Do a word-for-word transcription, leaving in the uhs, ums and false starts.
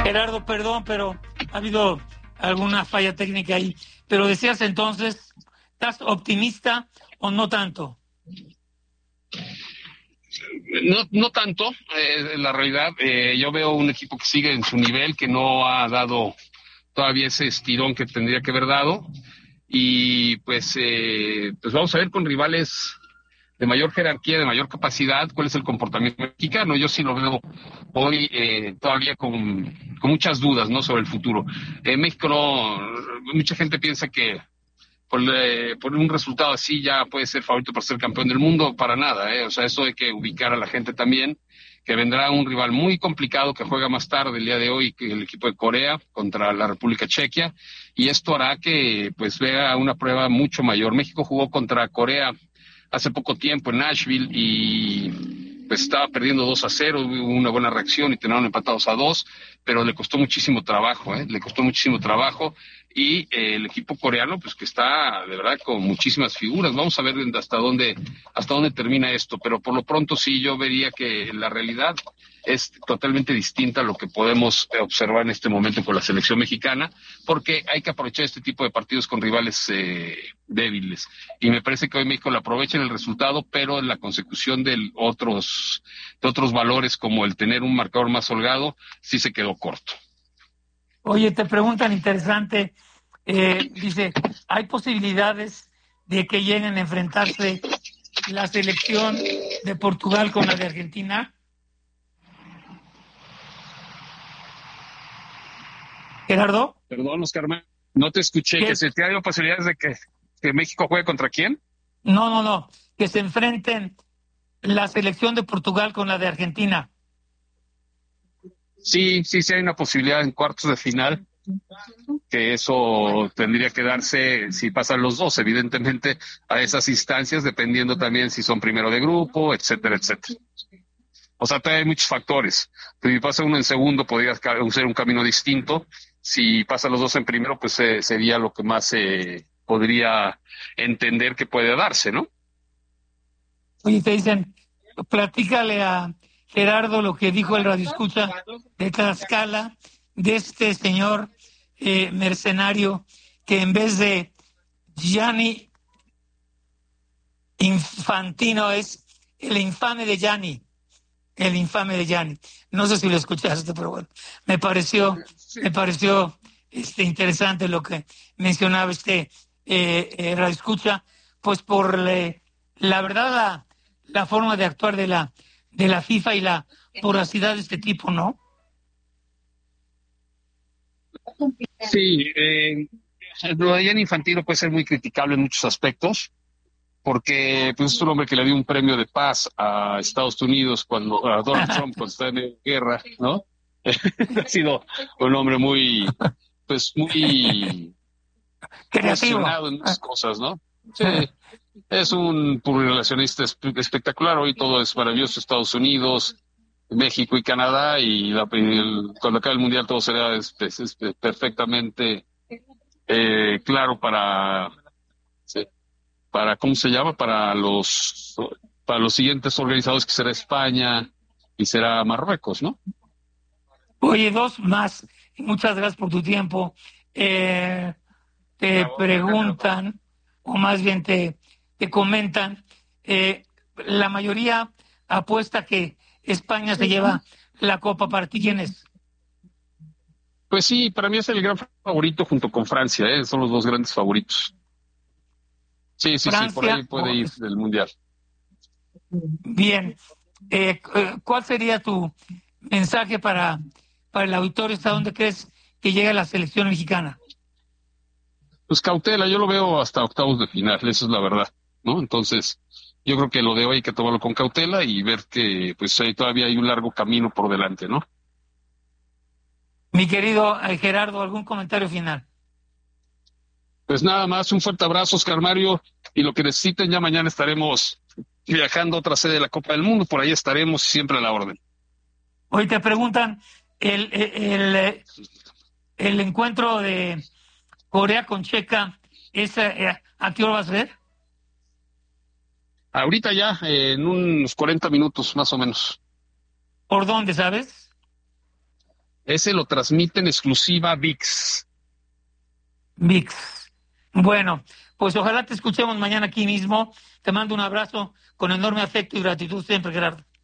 Gerardo, perdón, pero ha habido alguna falla técnica ahí. Pero decías entonces, ¿estás optimista o no tanto? No, no tanto, eh, en la realidad. Eh, yo veo un equipo que sigue en su nivel, que no ha dado todavía ese estirón que tendría que haber dado. Y pues, eh, pues vamos a ver con rivales de mayor jerarquía, de mayor capacidad, cuál es el comportamiento mexicano. Yo sí lo veo hoy eh, todavía con, con muchas dudas, ¿no?, sobre el futuro. En México no, mucha gente piensa que por, eh, por un resultado así ya puede ser favorito para ser campeón del mundo, para nada, ¿eh? O sea, eso hay que ubicar a la gente también, que vendrá un rival muy complicado que juega más tarde el día de hoy, que el equipo de Corea contra la República Checa, y esto hará que pues vea una prueba mucho mayor. México jugó contra Corea hace poco tiempo en Nashville y pues estaba perdiendo dos a cero, hubo una buena reacción y terminaron empatados a dos, pero le costó muchísimo trabajo, ¿eh? Le costó muchísimo trabajo y eh, el equipo coreano pues que está de verdad con muchísimas figuras. Vamos a ver hasta dónde hasta dónde termina esto, pero por lo pronto sí yo vería que la realidad es totalmente distinta a lo que podemos observar en este momento con la selección mexicana, porque hay que aprovechar este tipo de partidos con rivales eh, débiles. Y me parece que hoy México lo aprovecha en el resultado, pero en la consecución de otros, de otros valores, como el tener un marcador más holgado, sí se quedó corto. Oye, te preguntan interesante, eh, dice, ¿hay posibilidades de que lleguen a enfrentarse la selección de Portugal con la de Argentina? Gerardo. Perdón, Oscar, no te escuché. ¿Que se te ha dado posibilidades de que, que México juegue contra quién? No, no, no. Que se enfrenten la selección de Portugal con la de Argentina. Sí, sí, sí hay una posibilidad en cuartos de final, que eso tendría que darse si pasan los dos, evidentemente, a esas instancias, dependiendo también si son primero de grupo, etcétera, etcétera. O sea, todavía hay muchos factores. Si pasa uno en segundo, podría ser un camino distinto. Si pasan los dos en primero, pues eh, sería lo que más se eh, podría entender que puede darse, ¿no? Oye, te dicen, platícale a Gerardo lo que dijo el radioescucha de Tlaxcala, de este señor eh, mercenario que en vez de Gianni Infantino es el infame de Gianni. El infame de Gianni. No sé si lo escuchaste, pero bueno, me pareció, me pareció este, interesante lo que mencionaba este eh, eh, radioescucha, pues por le, la verdad la, la forma de actuar de la de la FIFA y la voracidad de este tipo, ¿no? Sí, eh, lo de Gianni Infantino puede ser muy criticable en muchos aspectos, porque pues, es un hombre que le dio un premio de paz a Estados Unidos cuando a Donald Trump cuando está en guerra, ¿no? Ha sido un hombre muy, pues muy cuestionado en muchas cosas, ¿no? Sí, es un plurinacionalista espectacular. Hoy todo es maravilloso, Estados Unidos, México y Canadá, y la, el, cuando acabe el mundial todo será es, es, es perfectamente eh, claro para sí, para, ¿cómo se llama? Para los, para los siguientes organizados, que será España y será Marruecos, ¿no? Oye, dos más. Muchas gracias por tu tiempo. Eh, te preguntan, o más bien te, te comentan, eh, la mayoría apuesta que España se lleva la Copa. ¿Para ti quién es? Pues sí, para mí es el gran favorito junto con Francia, ¿eh? Son los dos grandes favoritos. Sí, sí, Francia, sí, por ahí puede ir del Mundial. Bien. Eh, ¿Cuál sería tu mensaje para, para el auditorio? ¿Hasta dónde crees que llega la selección mexicana? Pues cautela, yo lo veo hasta octavos de final, eso es la verdad, ¿no? Entonces, yo creo que lo de hoy hay que tomarlo con cautela y ver que pues ahí todavía hay un largo camino por delante, ¿no? Mi querido eh, Gerardo, ¿algún comentario final? Pues nada más, un fuerte abrazo, Oscar Mario, y lo que necesiten, ya mañana estaremos viajando a otra sede de la Copa del Mundo, por ahí estaremos siempre a la orden. Hoy te preguntan, el, el, el, el encuentro de Corea con Checa, ¿es, eh, ¿a qué hora va a ser? Ahorita ya, eh, en unos cuarenta minutos más o menos. ¿Por dónde, sabes? Ese lo transmite en exclusiva V I X. V I X. Bueno, pues ojalá te escuchemos mañana aquí mismo. Te mando un abrazo con enorme afecto y gratitud siempre, Gerardo.